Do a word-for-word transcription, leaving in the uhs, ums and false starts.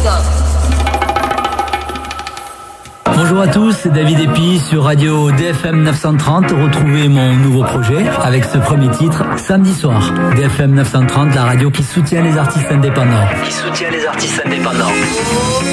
Bonjour à tous, c'est David Epi sur Radio D F M neuf cent trente. Retrouvez mon nouveau projet avec ce premier titre, Samedi soir. D F M neuf cent trente, la radio qui soutient les artistes indépendants. Qui soutient les artistes indépendants.